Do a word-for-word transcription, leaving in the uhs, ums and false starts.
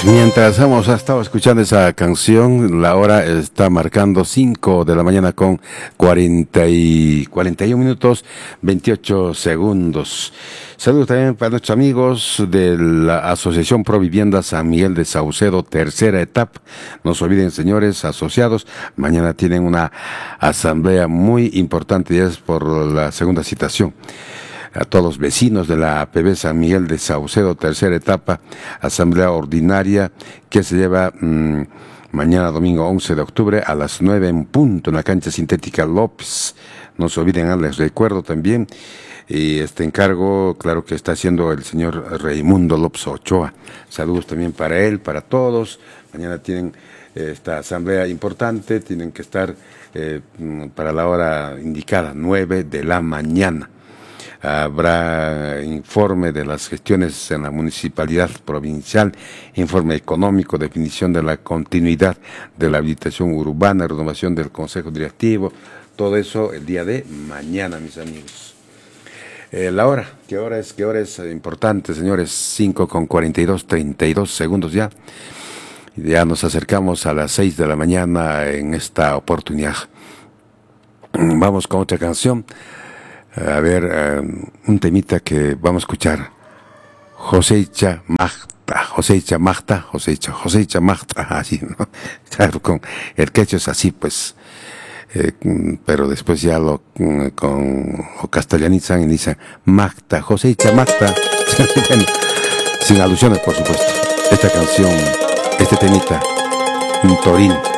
Mientras hemos estado escuchando esa canción, la hora está marcando cinco de la mañana con cuarenta y, cuarenta y uno minutos, veintiocho segundos. Saludos también para nuestros amigos de la Asociación Provivienda San Miguel de Saucedo, tercera etapa. No se olviden, señores asociados, mañana tienen una asamblea muy importante y es por la segunda citación. A todos los vecinos de la A P B San Miguel de Saucedo, tercera etapa, asamblea ordinaria que se lleva mmm, mañana domingo once de octubre a las nueve en punto en la cancha sintética López. No se olviden, les recuerdo también, y este encargo, claro que está haciendo el señor Raimundo López Ochoa. Saludos también para él, para todos. Mañana tienen eh, esta asamblea importante, tienen que estar eh, para la hora indicada, nueve de la mañana. Habrá informe de las gestiones en la municipalidad provincial, informe económico, definición de la continuidad de la habilitación urbana, renovación del consejo directivo, todo eso el día de mañana, mis amigos. Eh, la hora, ¿qué hora es? ¿Qué hora es importante, señores? cinco con cuarenta y dos, treinta y dos segundos ya. Ya nos acercamos a las seis de la mañana en esta oportunidad. Vamos con otra canción. A ver, um, un temita que vamos a escuchar. Josecha Magta, Josecha Magta, Josecha, Josecha Magta, así, ¿no? Claro, con el quechua es así, pues. Eh, pero después ya lo con lo castellanizan y dicen Magta, Josecha Magta. Bueno, sin alusiones, por supuesto. Esta canción, este temita, un Torín.